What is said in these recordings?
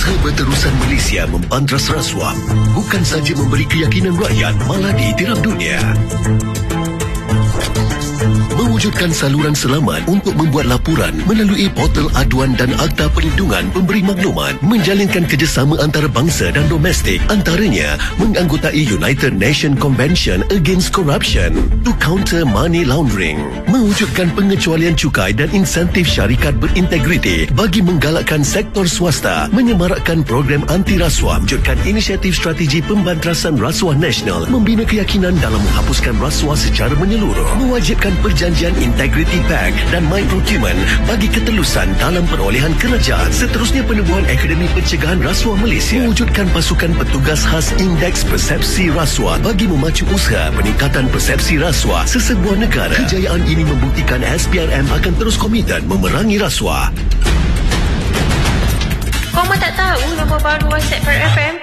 Usaha Berterusan Malaysia membantras rasuah bukan sahaja memberi keyakinan rakyat, malah ditiram dunia. Mewujudkan saluran selamat untuk membuat laporan melalui portal aduan dan Akta Perlindungan Pemberi Maklumat, menjalinkan kerjasama antarabangsa dan domestik, antaranya menganggotai United Nations Convention Against Corruption to counter money laundering, mewujudkan pengecualian cukai dan insentif syarikat berintegriti bagi menggalakkan sektor swasta, menyemarakkan program anti rasuah, wujudkan inisiatif strategi pembantrasan rasuah nasional, membina keyakinan dalam menghapuskan rasuah secara menyeluruh, mewajibkan perjanjian Integrity Pact dan My Procurement bagi ketelusan dalam perolehan kerajaan. Seterusnya, penubuhan Akademi Pencegahan Rasuah Malaysia, mewujudkan pasukan petugas khas Indeks Persepsi Rasuah bagi memacu usaha peningkatan persepsi rasuah sesebuah negara. Kejayaan ini membuktikan SPRM akan terus komited memerangi rasuah. Koma tak tahu nombor baru WhatsApp Per FM?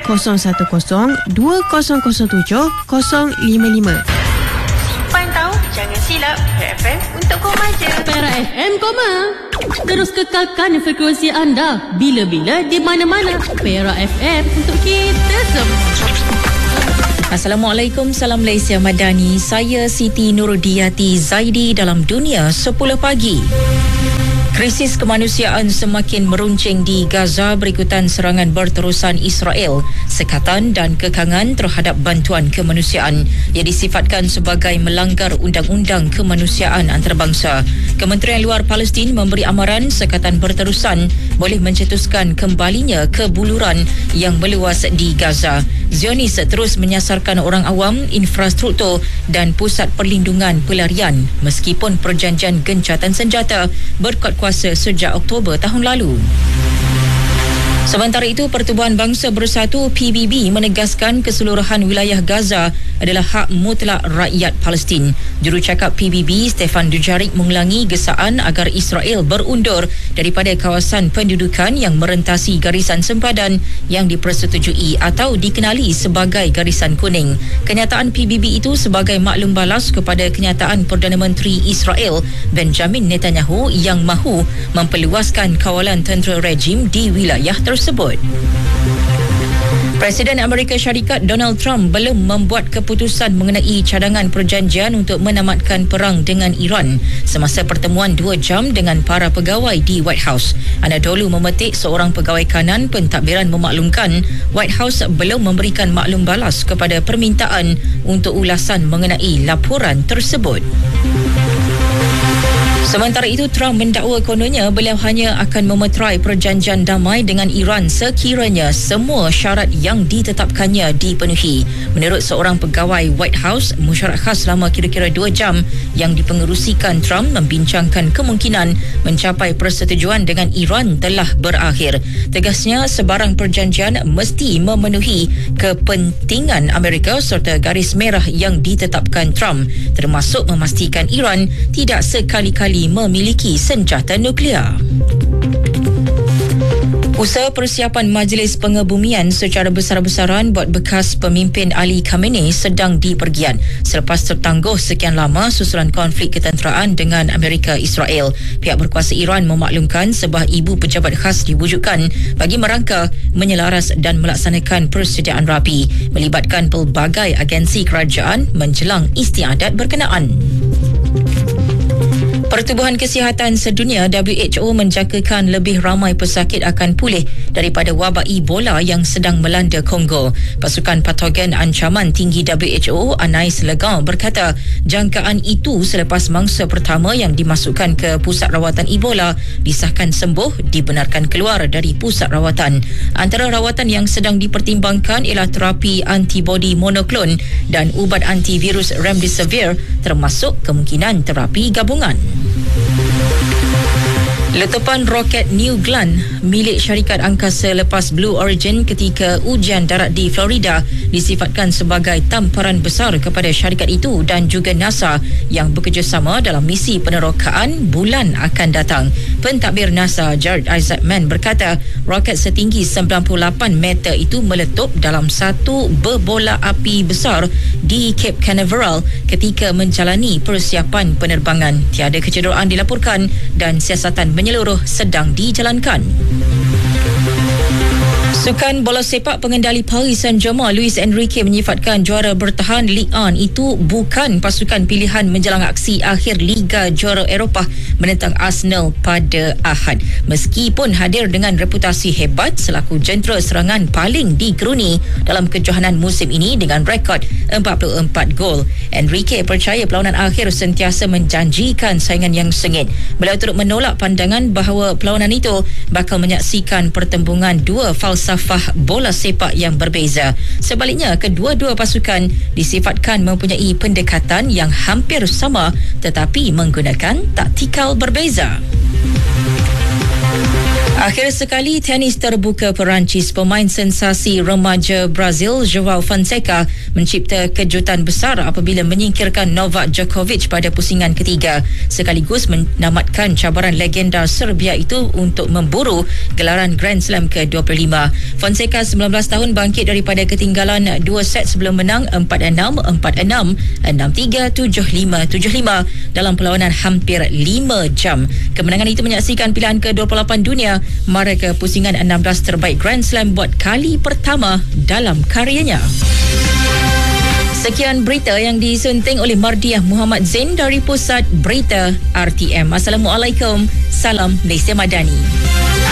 010-2007-055. Supaya tahu, jangan silap. Per FM untuk koma je. Per FM koma. Terus kekalkan frekuensi anda bila-bila di mana-mana. Per FM untuk kita semua. Assalamualaikum, salam Malaysia Madani. Saya Siti Nurudiyati Zaidi dalam Dunia 10 Pagi. Krisis kemanusiaan semakin meruncing di Gaza berikutan serangan berterusan Israel, sekatan dan kekangan terhadap bantuan kemanusiaan yang disifatkan sebagai melanggar undang-undang kemanusiaan antarabangsa. Kementerian Luar Palestin memberi amaran sekatan berterusan boleh mencetuskan kembalinya kebuluran yang meluas di Gaza. Zionis terus menyasarkan orang awam, infrastruktur dan pusat perlindungan pelarian meskipun perjanjian gencatan senjata berkuat kuasa sejak Oktober tahun lalu. Sementara itu, Pertubuhan Bangsa Bersatu PBB menegaskan keseluruhan wilayah Gaza adalah hak mutlak rakyat Palestin. Jurucakap PBB Stefan Dujarric mengulangi gesaan agar Israel berundur daripada kawasan pendudukan yang merentasi garisan sempadan yang dipersetujui atau dikenali sebagai garisan kuning. Kenyataan PBB itu sebagai maklum balas kepada kenyataan Perdana Menteri Israel Benjamin Netanyahu yang mahu memperluaskan kawalan tentera rejim di wilayah tersebut. Presiden Amerika Syarikat Donald Trump belum membuat keputusan mengenai cadangan perjanjian untuk menamatkan perang dengan Iran semasa pertemuan 2 jam dengan para pegawai di White House. Anadolu memetik seorang pegawai kanan pentadbiran memaklumkan White House belum memberikan maklum balas kepada permintaan untuk ulasan mengenai laporan tersebut. Sementara itu, Trump mendakwa kononnya beliau hanya akan memeterai perjanjian damai dengan Iran sekiranya semua syarat yang ditetapkannya dipenuhi. Menurut seorang pegawai White House, mesyuarat khas selama kira-kira 2 jam yang dipengerusikan Trump membincangkan kemungkinan mencapai persetujuan dengan Iran telah berakhir. Tegasnya, sebarang perjanjian mesti memenuhi kepentingan Amerika serta garis merah yang ditetapkan Trump, termasuk memastikan Iran tidak sekali-kali memiliki senjata nuklear. Usaha persiapan Majlis Pengebumian secara besar-besaran buat bekas pemimpin Ali Khamenei sedang dipergiat selepas tertangguh sekian lama susulan konflik ketenteraan dengan Amerika Israel. Pihak berkuasa Iran memaklumkan sebuah ibu pejabat khas diwujudkan bagi merangka, menyelaras dan melaksanakan persediaan rapi melibatkan pelbagai agensi kerajaan menjelang istiadat berkenaan. Pertubuhan Kesihatan Sedunia WHO menjangkakan lebih ramai pesakit akan pulih daripada wabak Ebola yang sedang melanda Kongo. Pasukan Patogen Ancaman Tinggi WHO Anais Legan berkata jangkaan itu selepas mangsa pertama yang dimasukkan ke pusat rawatan Ebola disahkan sembuh dibenarkan keluar dari pusat rawatan. Antara rawatan yang sedang dipertimbangkan ialah terapi antibodi monoklon dan ubat antivirus Remdesivir termasuk kemungkinan terapi gabungan. Letupan roket New Glenn milik syarikat angkasa lepas Blue Origin ketika ujian darat di Florida disifatkan sebagai tamparan besar kepada syarikat itu dan juga NASA yang bekerjasama dalam misi penerokaan bulan akan datang. Pentadbir NASA Jared Isaacman berkata roket setinggi 98 meter itu meletup dalam satu berbola api besar di Cape Canaveral ketika menjalani persiapan penerbangan. Tiada kecederaan dilaporkan dan siasatan menyeluruh sedang dijalankan. Sukan bola sepak pengendali Paris Saint-Germain Luis Enrique menyifatkan juara bertahan Ligue 1 itu bukan pasukan pilihan menjelang aksi akhir Liga Juara Eropah menentang Arsenal pada Ahad. Meskipun hadir dengan reputasi hebat selaku jentera serangan paling digeruni dalam kejohanan musim ini dengan rekod 44 gol. Enrique percaya perlawanan akhir sentiasa menjanjikan saingan yang sengit. Beliau turut menolak pandangan bahawa perlawanan itu bakal menyaksikan pertembungan dua falsafah bola sepak yang berbeza. Sebaliknya, kedua-dua pasukan disifatkan mempunyai pendekatan yang hampir sama tetapi menggunakan taktikal berbeza. Akhir sekali, tenis terbuka Perancis, pemain sensasi remaja Brazil João Fonseca mencipta kejutan besar apabila menyingkirkan Novak Djokovic pada pusingan ketiga, sekaligus menamatkan cabaran legenda Serbia itu untuk memburu gelaran Grand Slam ke-25. Fonseca 19 tahun bangkit daripada ketinggalan 2 set sebelum menang 4-6, 4-6, 6-3, 7-5, 7-5 dalam perlawanan hampir 5 jam. Kemenangan itu menyaksikan pilihan ke-28 dunia mara ke pusingan 16 terbaik Grand Slam buat kali pertama dalam karyanya. Sekian berita yang disunting oleh Mardiah Muhammad Zain dari Pusat Berita RTM. Assalamualaikum. Salam Malaysia Madani.